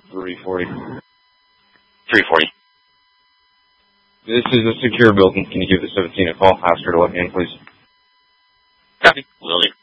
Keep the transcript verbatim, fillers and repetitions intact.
three forty. three forty. This is a secure building. Can you give the seventeen a call? Ask her to let me in, please. Copy. Will do.